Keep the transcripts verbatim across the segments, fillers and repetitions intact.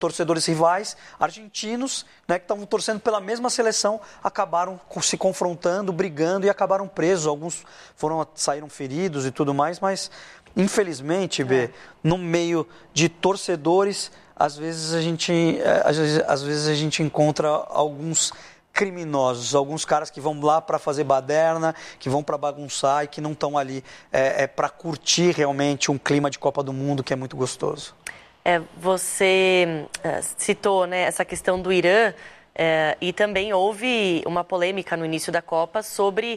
torcedores rivais, argentinos, né, que estavam torcendo pela mesma seleção, acabaram se confrontando, brigando e acabaram presos. Alguns foram, saíram feridos e tudo mais, mas infelizmente, Bê, é. no meio de torcedores, às vezes a gente, às vezes, às vezes a gente encontra alguns criminosos, alguns caras que vão lá para fazer baderna, que vão para bagunçar e que não estão ali é, é, para curtir realmente um clima de Copa do Mundo que é muito gostoso. É, você é, citou, né, essa questão do Irã é, e também houve uma polêmica no início da Copa sobre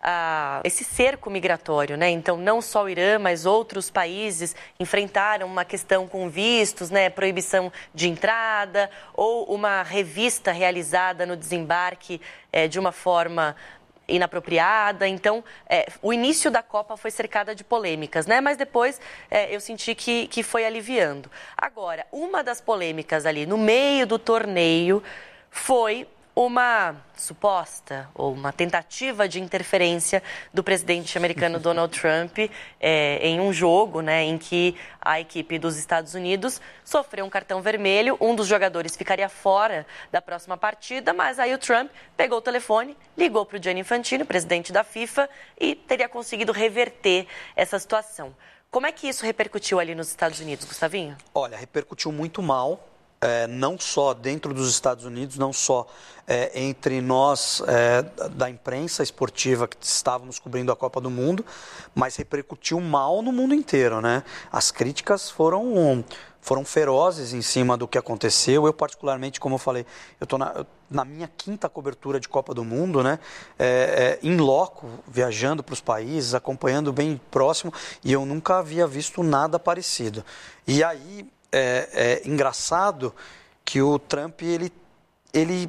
a, esse cerco migratório, né? Então, não só o Irã, mas outros países enfrentaram uma questão com vistos, né, proibição de entrada ou uma revista realizada no desembarque é, de uma forma inapropriada. Então, é, o início da Copa foi cercada de polêmicas, né? Mas depois é, eu senti que, que foi aliviando. Agora, uma das polêmicas ali no meio do torneio foi uma suposta ou uma tentativa de interferência do presidente americano Donald Trump é, em um jogo, né, em que a equipe dos Estados Unidos sofreu um cartão vermelho, um dos jogadores ficaria fora da próxima partida, mas aí o Trump pegou o telefone, ligou para o Gianni Infantino, presidente da FIFA, e teria conseguido reverter essa situação. Como é que isso repercutiu ali nos Estados Unidos, Gustavinho? Olha, repercutiu muito mal. É, não só dentro dos Estados Unidos, não só é, entre nós é, da imprensa esportiva que estávamos cobrindo a Copa do Mundo, mas repercutiu mal no mundo inteiro, né? As críticas foram, foram ferozes em cima do que aconteceu. Eu, particularmente, como eu falei, eu estou na, na minha quinta cobertura de Copa do Mundo, né? É, é, in loco, viajando para os países, acompanhando bem próximo, e eu nunca havia visto nada parecido. E aí... É, é engraçado que o Trump, ele, ele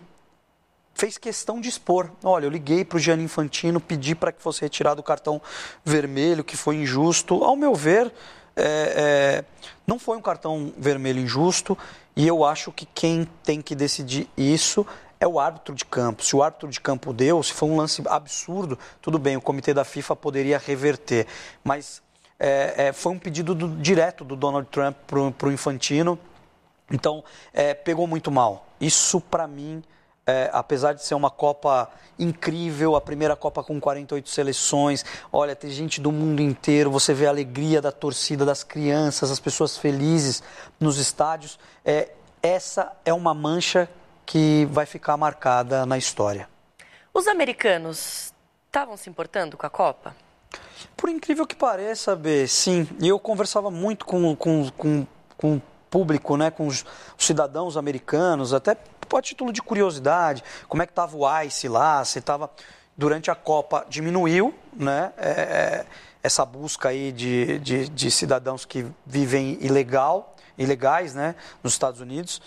fez questão de expor. Olha, eu liguei para o Gianni Infantino, pedi para que fosse retirado o cartão vermelho, que foi injusto. Ao meu ver, é, é, não foi um cartão vermelho injusto, e eu acho que quem tem que decidir isso é o árbitro de campo. Se o árbitro de campo deu, se foi um lance absurdo, tudo bem, o comitê da FIFA poderia reverter, mas... É, é, foi um pedido do, direto do Donald Trump para o Infantino, então é, pegou muito mal. Isso, para mim, é, apesar de ser uma Copa incrível, a primeira Copa com quarenta e oito seleções, olha, tem gente do mundo inteiro, você vê a alegria da torcida, das crianças, as pessoas felizes nos estádios, é, essa é uma mancha que vai ficar marcada na história. Os americanos estavam se importando com a Copa? Por incrível que pareça, Bê, sim. E eu conversava muito com, com, com, com o público, né, com os cidadãos americanos, até a título de curiosidade, como é que estava o ICE lá, se estava... Durante a Copa diminuiu, né, é, essa busca aí de, de, de cidadãos que vivem ilegal, ilegais, né, nos Estados Unidos.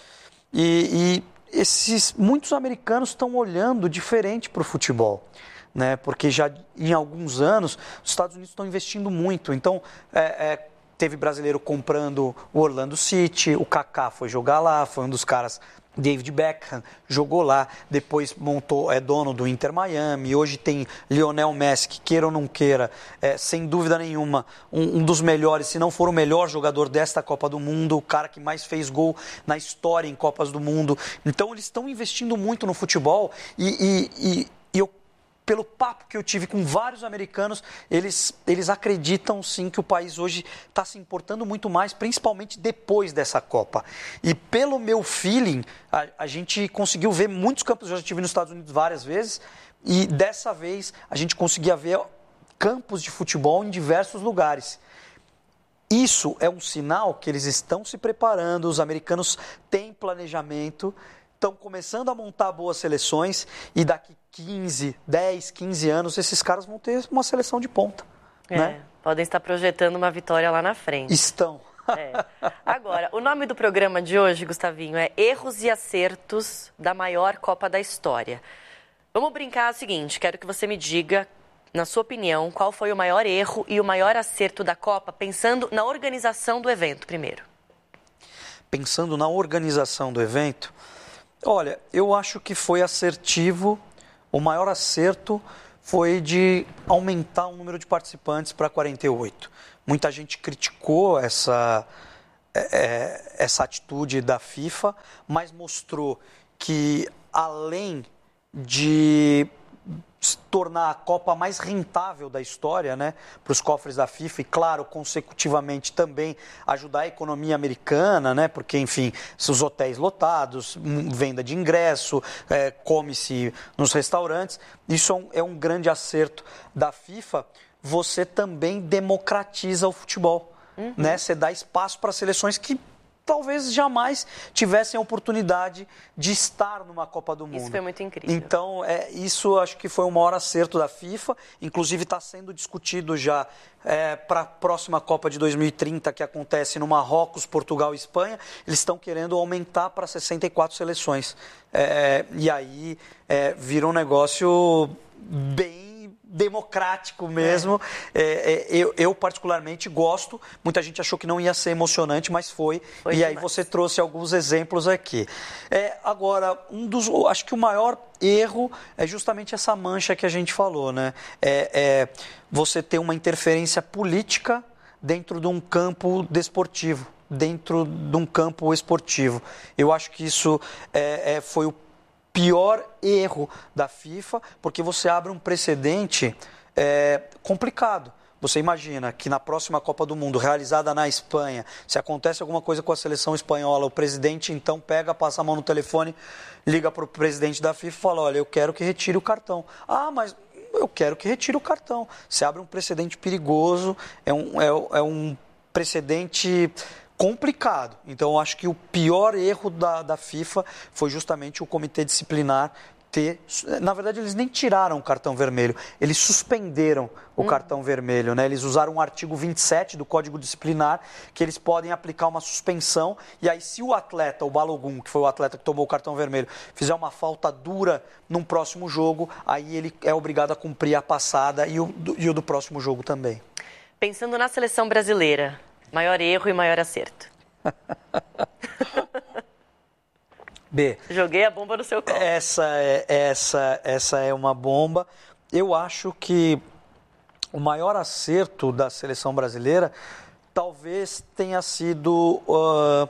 E, e esses, muitos americanos estão olhando diferente para o futebol. Né, porque já em alguns anos os Estados Unidos estão investindo muito. Então, é, é, teve brasileiro comprando o Orlando City, o Kaká foi jogar lá, foi um dos caras, David Beckham, jogou lá, depois montou, é dono do Inter Miami, hoje tem Lionel Messi, que queira ou não queira, é, sem dúvida nenhuma, um, um dos melhores, se não for o melhor jogador desta Copa do Mundo, o cara que mais fez gol na história em Copas do Mundo. Então, eles estão investindo muito no futebol e, e, e, e eu pelo papo que eu tive com vários americanos, eles, eles acreditam sim que o país hoje está se importando muito mais, principalmente depois dessa Copa. E pelo meu feeling, a, a gente conseguiu ver muitos campos, eu já estive nos Estados Unidos várias vezes, e dessa vez a gente conseguia ver campos de futebol em diversos lugares. Isso é um sinal que eles estão se preparando, os americanos têm planejamento, estão começando a montar boas seleções e daqui quinze, dez, quinze anos esses caras vão ter uma seleção de ponta. É, né? Podem estar projetando uma vitória lá na frente. Estão. É. Agora, o nome do programa de hoje, Gustavinho, é Erros e Acertos da maior Copa da história. Vamos brincar o seguinte, quero que você me diga, na sua opinião, qual foi o maior erro e o maior acerto da Copa, pensando na organização do evento primeiro. Pensando na organização do evento... Olha, eu acho que foi assertivo, o maior acerto foi de aumentar o número de participantes para quarenta e oito. Muita gente criticou essa, é, essa atitude da FIFA, mas mostrou que, além de se tornar a Copa mais rentável da história, né, para os cofres da FIFA e, claro, consecutivamente também ajudar a economia americana, né, porque, enfim, os hotéis lotados, venda de ingresso, é, come-se nos restaurantes, isso é um, é um grande acerto da FIFA. Você também democratiza o futebol, uhum. né, você dá espaço para seleções que talvez jamais tivessem a oportunidade de estar numa Copa do Mundo. Isso foi muito incrível. Então, é, isso acho que foi o maior acerto da FIFA, inclusive está sendo discutido já é, para a próxima Copa de dois mil e trinta, que acontece no Marrocos, Portugal e Espanha, eles estão querendo aumentar para sessenta e quatro seleções. É, e aí é, vira um negócio bem democrático mesmo. É. É, é, eu, eu particularmente gosto, muita gente achou que não ia ser emocionante, mas foi, foi e demais. Aí você trouxe alguns exemplos aqui. É, agora, um dos, acho que o maior erro é justamente essa mancha que a gente falou, né? É, é você ter uma interferência política dentro de um campo desportivo, dentro de um campo esportivo. Eu acho que isso é, é, foi o pior erro da FIFA, porque você abre um precedente é, complicado. Você imagina que na próxima Copa do Mundo, realizada na Espanha, se acontece alguma coisa com a seleção espanhola, o presidente então pega, passa a mão no telefone, liga para o presidente da FIFA e fala, olha, eu quero que retire o cartão. Ah, mas eu quero que retire o cartão. Você abre um precedente perigoso, é um, é, é um precedente complicado. Então, eu acho que o pior erro da, da FIFA foi justamente o comitê disciplinar ter... Na verdade, eles nem tiraram o cartão vermelho, eles suspenderam o hum. cartão vermelho, né? Eles usaram o artigo vinte e sete do Código Disciplinar, que eles podem aplicar uma suspensão, e aí se o atleta, o Balogun, que foi o atleta que tomou o cartão vermelho, fizer uma falta dura num próximo jogo, aí ele é obrigado a cumprir a passada e o, do, e o do próximo jogo também. Pensando na seleção brasileira, maior erro e maior acerto. B. Joguei a bomba no seu colo. Essa é, essa, essa é uma bomba. Eu acho que o maior acerto da seleção brasileira talvez tenha sido uh,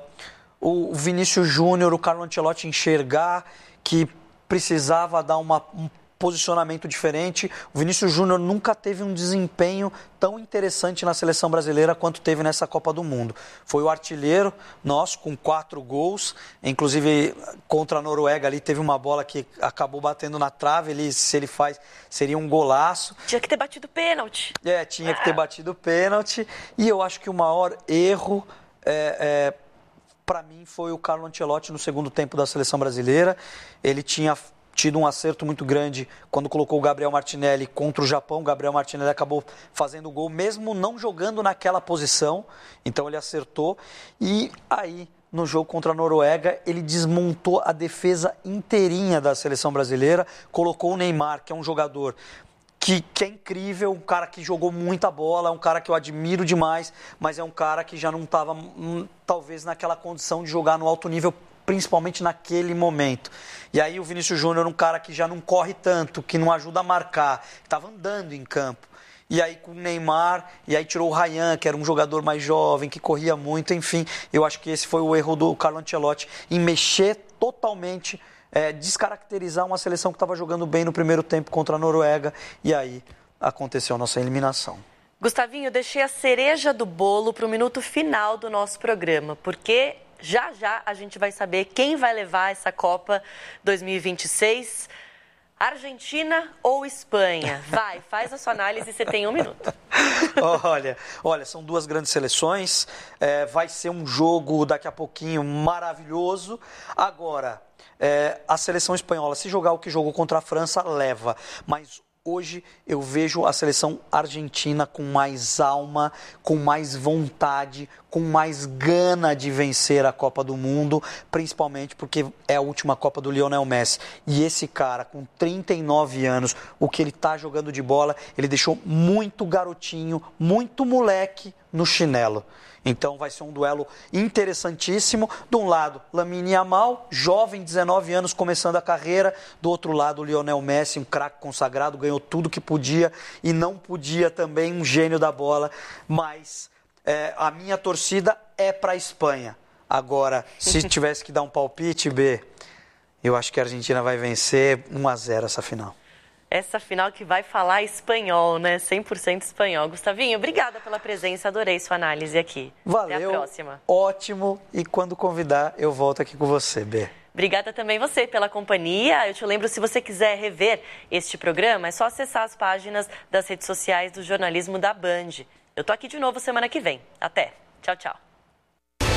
o Vinícius Júnior, o Carlo Ancelotti enxergar que precisava dar uma, um posicionamento diferente. O Vinícius Júnior nunca teve um desempenho tão interessante na seleção brasileira quanto teve nessa Copa do Mundo. Foi o artilheiro nosso, com quatro gols, inclusive contra a Noruega ali teve uma bola que acabou batendo na trave, ele, se ele faz, seria um golaço. Tinha que ter batido pênalti. É, tinha ah. que ter batido pênalti, e eu acho que o maior erro é, é, para mim foi o Carlo Ancelotti no segundo tempo da seleção brasileira. Ele tinha tido um acerto muito grande quando colocou o Gabriel Martinelli contra o Japão. O Gabriel Martinelli acabou fazendo o gol, mesmo não jogando naquela posição, então ele acertou. E aí, no jogo contra a Noruega, ele desmontou a defesa inteirinha da seleção brasileira, colocou o Neymar, que é um jogador que, que é incrível, um cara que jogou muita bola, um cara que eu admiro demais, mas é um cara que já não estava, hum, talvez, naquela condição de jogar no alto nível, principalmente naquele momento. E aí o Vinícius Júnior, um cara que já não corre tanto, que não ajuda a marcar, estava andando em campo. E aí com o Neymar, e aí tirou o Ryan, que era um jogador mais jovem, que corria muito, enfim. Eu acho que esse foi o erro do Carlo Ancelotti, em mexer totalmente, é, descaracterizar uma seleção que estava jogando bem no primeiro tempo contra a Noruega, e aí aconteceu a nossa eliminação. Gustavinho, eu deixei a cereja do bolo para o minuto final do nosso programa, porque já já a gente vai saber quem vai levar essa Copa dois mil e vinte e seis, Argentina ou Espanha? Vai, faz a sua análise, você tem um minuto. Olha, olha, são duas grandes seleções, é, vai ser um jogo daqui a pouquinho maravilhoso. Agora, é, a seleção espanhola, se jogar o que jogou contra a França, leva, mas hoje eu vejo a seleção argentina com mais alma, com mais vontade, com mais gana de vencer a Copa do Mundo, principalmente porque é a última Copa do Lionel Messi. E esse cara, com trinta e nove anos, o que ele está jogando de bola, ele deixou muito garotinho, muito moleque no chinelo. Então vai ser um duelo interessantíssimo. De um lado, Lamine Yamal, jovem, dezenove anos, começando a carreira. Do outro lado, o Lionel Messi, um craque consagrado, ganhou tudo que podia e não podia também, um gênio da bola. Mas é, a minha torcida é para a Espanha. Agora, se tivesse que dar um palpite, B, eu acho que a Argentina vai vencer um a zero essa final. Essa final que vai falar espanhol, né? cem por cento espanhol. Gustavinho, obrigada pela presença, adorei sua análise aqui. Valeu. Até a próxima. Ótimo. E quando convidar, eu volto aqui com você, B. Obrigada também você pela companhia. Eu te lembro, se você quiser rever este programa, é só acessar as páginas das redes sociais do jornalismo da Band. Eu tô aqui de novo semana que vem. Até. Tchau, tchau.